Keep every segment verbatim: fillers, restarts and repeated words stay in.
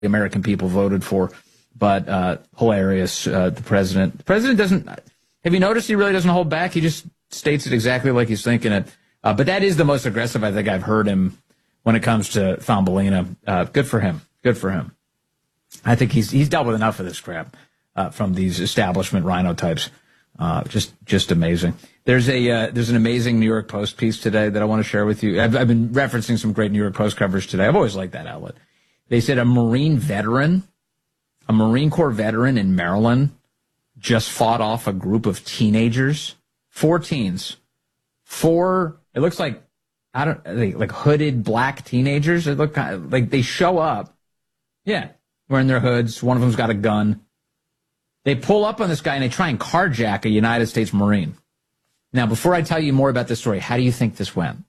the American people voted for. But uh, hilarious, uh, the president. The president doesn't, have you noticed he really doesn't hold back? He just states it exactly like he's thinking it. Uh, but that is the most aggressive I think I've heard him when it comes to Thumbelina. Uh, good for him. Good for him. I think he's he's dealt with enough of this crap uh, from these establishment rhino types. Uh, just just amazing. There's a uh, there's an amazing New York Post piece today that I want to share with you. I've, I've been referencing some great New York Post coverage today. I've always liked that outlet. They said a Marine veteran, a Marine Corps veteran in Maryland, just fought off a group of teenagers, four teens, four. It looks like I don't they, like hooded black teenagers. It look kind of, like they show up, yeah, wearing their hoods. One of them's got a gun. They pull up on this guy and they try and carjack a United States Marine. Now, before I tell you more about this story, how do you think this went?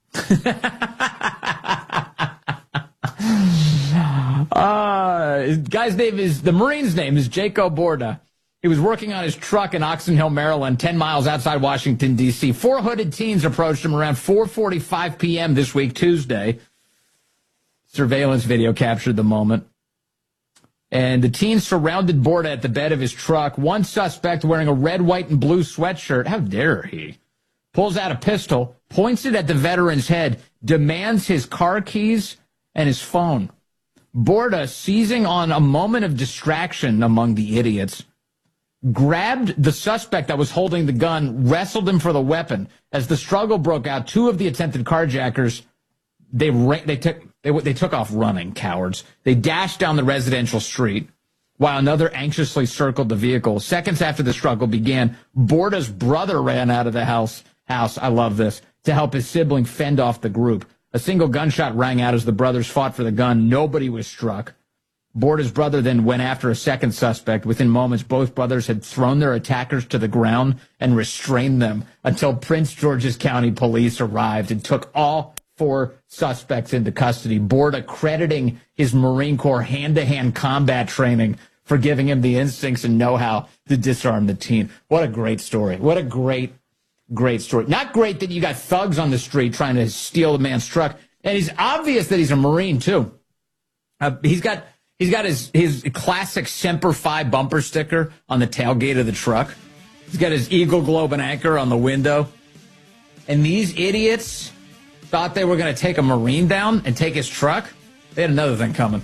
uh, guy's name is, the Marine's name is Jaco Borda. He was working on his truck in Oxon Hill, Maryland, ten miles outside Washington, D C Four hooded teens approached him around four forty-five p.m. this week, Tuesday. Surveillance video captured the moment. And the teens surrounded Borda at the bed of his truck. One suspect wearing a red, white, and blue sweatshirt, how dare he, pulls out a pistol, points it at the veteran's head, demands his car keys and his phone. Borda, seizing on a moment of distraction among the idiots, grabbed the suspect that was holding the gun, wrestled him for the weapon. As the struggle broke out, two of the attempted carjackers, they they took they, they took off running, cowards. They dashed down the residential street while another anxiously circled the vehicle. Seconds after the struggle began, Borda's brother ran out of the house, house, I love this, to help his sibling fend off the group. A single gunshot rang out as the brothers fought for the gun. Nobody was struck. Borda's brother then went after a second suspect. Within moments, both brothers had thrown their attackers to the ground and restrained them until Prince George's County Police arrived and took all four suspects into custody. Borda crediting his Marine Corps hand-to-hand combat training for giving him the instincts and know-how to disarm the teen. What a great story. What a great, great story. Not great that you got thugs on the street trying to steal a man's truck. And it's obvious that he's a Marine, too. Uh, he's got... He's got his, his classic Semper Fi bumper sticker on the tailgate of the truck. He's got his Eagle Globe and Anchor on the window. And these idiots thought they were going to take a Marine down and take his truck. They had another thing coming.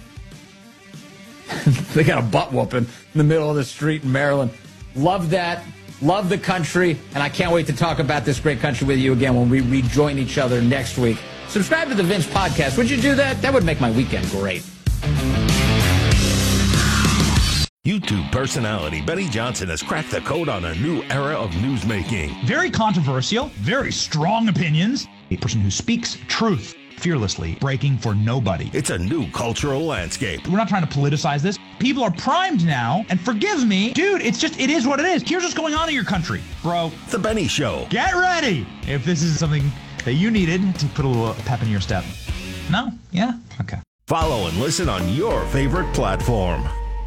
They got a butt whooping in the middle of the street in Maryland. Love that. Love the country. And I can't wait to talk about this great country with you again when we rejoin each other next week. Subscribe to the Vince Podcast. Would you do that? That would make my weekend great. YouTube personality Benny Johnson has cracked the code on a new era of newsmaking. Very controversial, very strong opinions. A person who speaks truth fearlessly, breaking for nobody. It's a new cultural landscape. We're not trying to politicize this. People are primed now, and forgive me, dude, it's just, it is what it is. Here's what's going on in your country, bro. The Benny Show. Get ready if this is something that you needed to put a little pep in your step. No? Yeah? Okay. Follow and listen on your favorite platform.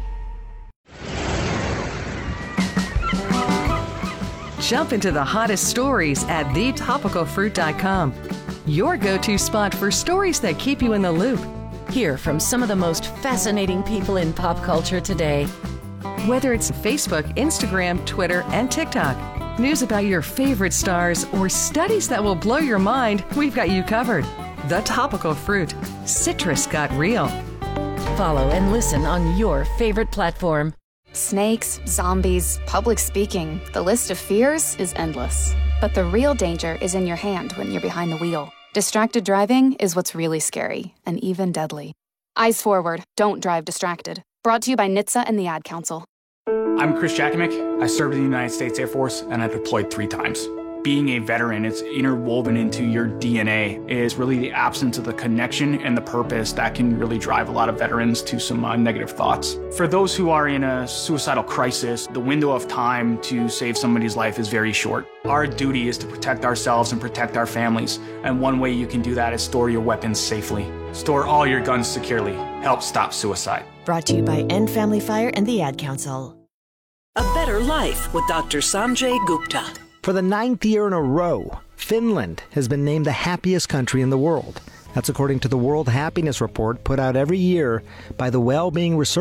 Jump into the hottest stories at the topical fruit dot com. Your go-to spot for stories that keep you in the loop. Hear from some of the most fascinating people in pop culture today. Whether it's Facebook, Instagram, Twitter, and TikTok, news about your favorite stars, or studies that will blow your mind, we've got you covered. The Topical Fruit. Citrus got real. Follow and listen on your favorite platform. Snakes, zombies, public speaking. The list of fears is endless. But the real danger is in your hand when you're behind the wheel. Distracted driving is what's really scary and even deadly. Eyes forward. Don't drive distracted. Brought to you by N H T S A and the Ad Council. I'm Chris Jakimick. I served in the United States Air Force and I deployed three times. Being a veteran, it's interwoven into your D N A, is really the absence of the connection and the purpose that can really drive a lot of veterans to some uh, negative thoughts. For those who are in a suicidal crisis, the window of time to save somebody's life is very short. Our duty is to protect ourselves and protect our families, and one way you can do that is store your weapons safely. Store all your guns securely. Help stop suicide. Brought to you by End Family Fire and the Ad Council. A Better Life with Doctor Sanjay Gupta. For the ninth year in a row, Finland has been named the happiest country in the world. That's according to the World Happiness Report put out every year by the Well-Being Research